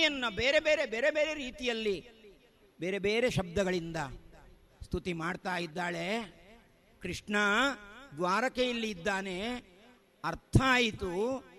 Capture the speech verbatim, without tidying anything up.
ಅಗ್ನಿಯನ್ನು ಬೇರೆ ಬೇರೆ ಬೇರೆ ಬೇರೆ ರೀತಿಯಲ್ಲಿ ಬೇರೆ ಬೇರೆ ಶಬ್ದಗಳಿಂದ ಸ್ತುತಿ ಮಾಡ್ತಾ ಇದ್ದಾಳೆ. ಕೃಷ್ಣ ದ್ವಾರಕೆಯಲ್ಲಿ ಇದ್ದಾನೆ, ಅರ್ಥ ಆಯಿತು.